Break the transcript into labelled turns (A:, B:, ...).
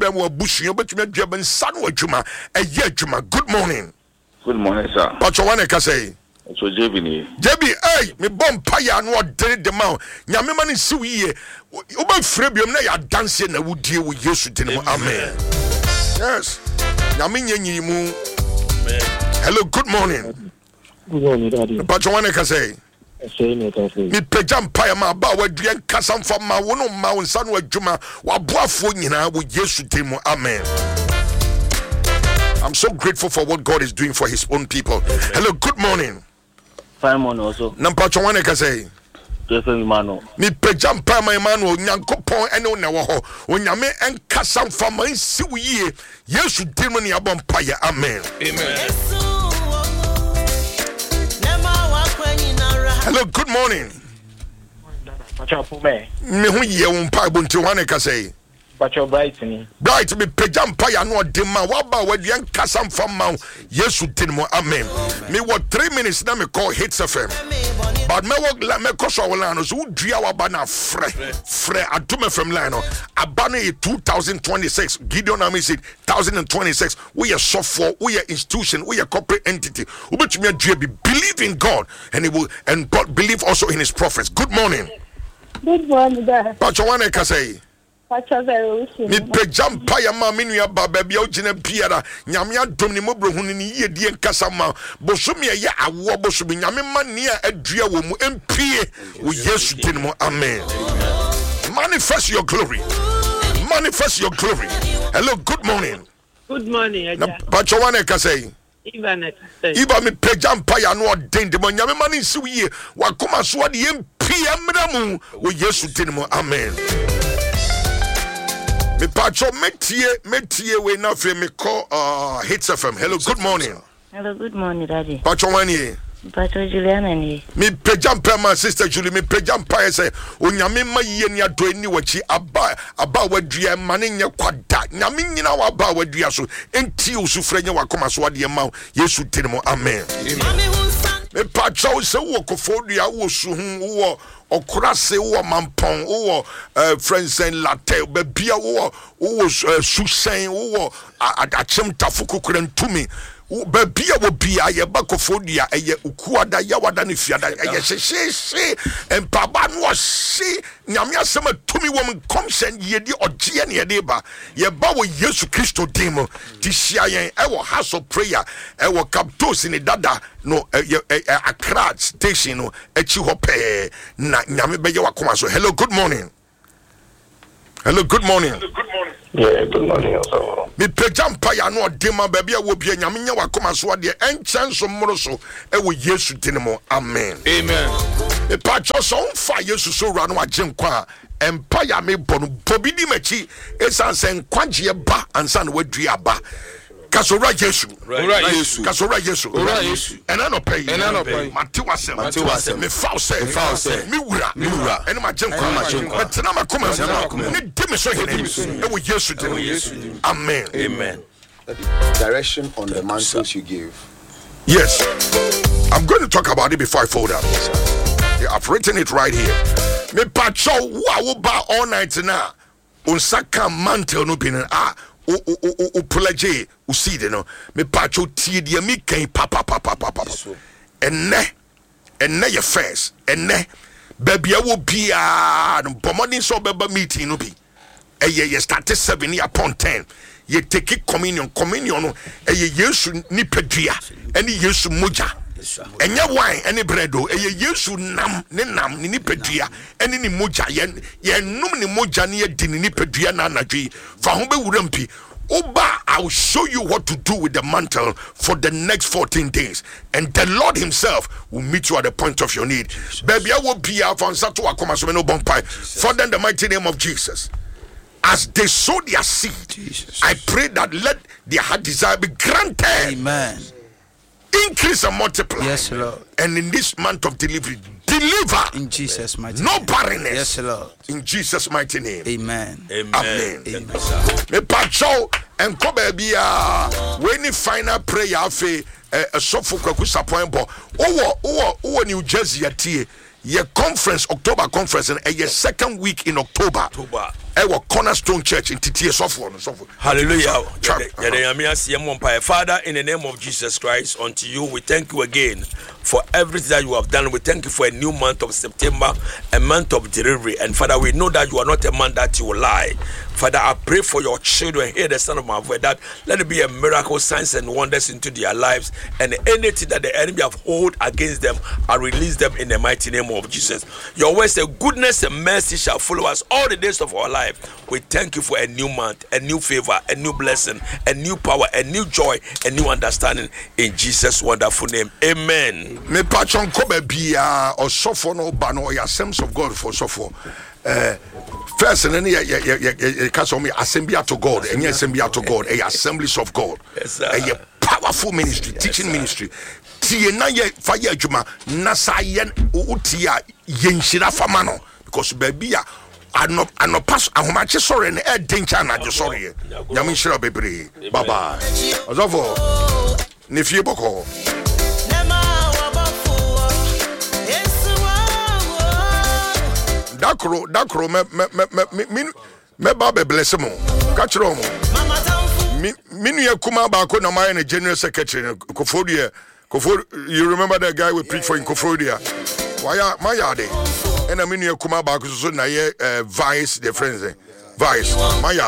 A: brem wo busu obetumi adua ben san wo adwuma eye adwuma. Good morning.
B: Good morning, sir.
A: But you want to say?
B: So JB,
A: hey, me bomb paya no de the mount. Nyame man si we oba frebium na ya dance na wo die wo Yesu din mo. Amen. Yes. Nyame nyanyi mu. Hello, good morning.
C: Good morning, Daddy.
A: But you want to say? Me pejam paya ma ba wa dua kasam fa ma wo no ma won san wa dwuma wa boafo nyina wo Yesu din mo. Amen. I'm so grateful for what God is doing for his own people. Hello, good morning.
C: Fine morning also.
A: Nampacho wane ka say?
C: Emmanuel.
A: Me pejam pa ma Emmanuel nyankopon ene wo na wo ho. Onyame enkasa mfama nsi wo yie. Yesu din mo ne abom paye. Amen. Amen. Hello, good morning. Me hu ye wo pa bonti wane ka say?
C: Pacho bright ni.
A: Bright me pejam pa ya no de ma wa ba wa dua nkasa mfama Yesu din mo. Amen. Me what 3 minutes na me call Hits FM. But me work me koso wala no so dua wa ba na frɛ Adom FM line no abana 2026 Gideon Army said 1026 we are software, we are institution, we are corporate entity. Ubetumi adua be believe in God and he will and God believe also in his prophets. Good morning.
D: Good morning, Dad.
A: Pacho wane ka say? Me pejam pa ya ma me nua ba bia ogina biara nyame adom ni mobrohu ni ye die nkasa ma bosumi ye awo bosumi nyame mane a adua wo mu empie wo Yesu din mo. Amen. Manifest your glory. Manifest your glory. Hello, good morning.
E: Good morning, Aja.
A: Pacho wane ka say?
E: Iba
A: me pejam pa ya no den de nyame mane nsi wo ye wakoma so de empie amramu wo Yesu din mo. Amen. Me pacho metie we na fe me call Hits FM. Hello, good morning.
D: Hello, good morning, Daddy.
A: Pacho wani.
D: Pacho Juliana ni.
A: Me pejam pa my sister Julie, me pejam pa say onyame ma ye ni ado ni wachi aba wadua mane nya kwada. Nyame nyina wa ba wadua so enti usufre nya wakoma so ade ma Yesu din mo. Amen. Me pacho se wo kofodua wo su hu wo okurase wo mampon wo friends and latte bebia wo susen wo adachem tafuku kurantumi bebia wo bia ye bakofodua eye ukuada yawada ne fiada eye hye empaba no hye nyame asema tumi wo mkomsen yedi ogye ne yede ba ye ba wo Yesu Kristo dim ti hia yen e wo house of prayer e wo captos ni dada no Accra station no echi hope na nyame beye wakoma so. Hello, good morning. Hello, good morning.
C: Yeah, good morning also.
A: Me pejam pa ya no dema baby wo bia nyame nya wakoma so de enchanso mmoro so e wo Yesu din mo. Amen. Amen. Me pacho so fa Yesu so ra no agenkwa empa ya me bono bobidi machi esanse nkwaje ba ansa na wadua ba kasora Yesu. Ora Yesu. Kasora Yesu. Ora Yesu. Enano pay. Matiwa se. Me fause. Me wura. Eno ma jenkwa. Betena makoma. Ne demi so hene. E wo Yesu din. Amen.
F: Amen. Direction on the mantles you give.
A: Yes. I'm going to talk about it before I fold up. Yeah, I've written it right here. Me pacho wa ba all night na. Unsaka mantle no bin o pledge o see de no me pacho tie de mi kan papa enne ye first enne babia wo bia no pomodin so beba meeting no bi ye started 7 upon 10 ye take communion no Yesu nipadua ene Yesu moja enye wine ene bredo Yesu nam ne nipadua ene ni moja ye num ni moja ne ye di ni nipadua na anadwe fa ho be wurampi Oba, I'll show you what to do with the mantle for the next 14 days. And the Lord himself will meet you at the point of your need. Baby, I will be out on Sato Akomasomeno Bompai. Father, in the mighty name of Jesus, as they sow their seed, Jesus, I pray that let their heart desire be granted. Amen. Increase and multiply. Yes, Lord. And in this month of delivery, deliver in Jesus' mighty name. No barrenness. Yes, Lord. In Jesus' mighty name. Amen. Amen. Me pacho and ko baby when final prayer fe sofo kwaku sapoembo owo New Jersey atie ye conference October conference and a second week in October. ɛwɔ Cornerstone Church in Titie Sofo no Sofo.
E: Hallelujah. Father, in the name of Jesus Christ, unto you we thank you again for everything that you have done. We thank you for a new month of September, a month of delivery. And Father, we know that you are not a man that you will lie. Father, I pray for your children, hear the sound of my voice, that let it be a miracle, signs and wonders into their lives, and anything that the enemy have hold against them, I release them in the mighty name of Jesus. Your word says, goodness and mercy shall follow us all the days of our life. We thank you for a new month, a new favor, a new blessing, a new power, a new joy, a new understanding in Jesus' wonderful name. Amen.
A: Me patron kobe bia or suffer no bano ya sense of God for suffer. First and then me assembly to God and assembly to God, a assemblies of God, a powerful ministry, teaching ministry. Tiena ye fire juma nasayen utia yenshira famano because baby I no pass ahomache sorry na e dencha na je sorry nyame shira bebre bye bye ozofo ne fie boko dakro me ba be bless mo ka kiro mo minu ye kuma ba ko na my general secretary Kofodia. You remember that guy we preach for in Kofodia? Why my yard? And I mean you kuma ba ko so na ye vice the friends vice my